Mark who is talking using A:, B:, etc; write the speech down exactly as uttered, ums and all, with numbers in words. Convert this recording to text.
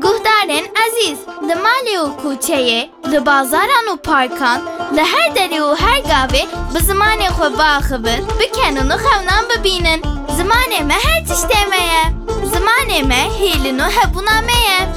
A: Guhdarên ezîz, li malê û kûçeyê, li bazaran û parkan, li her derê û her gavê bi zimanê xwe biaxivin, bikenin û xewnan bibînin. Zimanê me her tiştê me ye. Zimanê me hêlin û hebûna me ye.